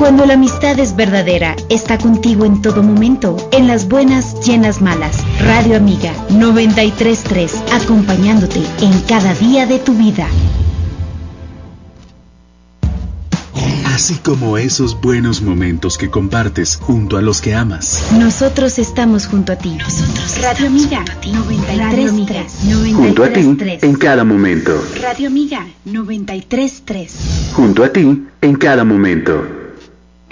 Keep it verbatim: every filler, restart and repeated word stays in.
Cuando la amistad es verdadera, está contigo en todo momento, en las buenas y en las malas. Radio Amiga noventa y tres punto tres, acompañándote en cada día de tu vida. Así como esos buenos momentos que compartes junto a los que amas. Nosotros estamos junto a ti. Nosotros Radio Amiga noventa y tres punto tres. Junto a ti en cada momento. Radio Amiga noventa y tres punto tres. Junto a ti en cada momento.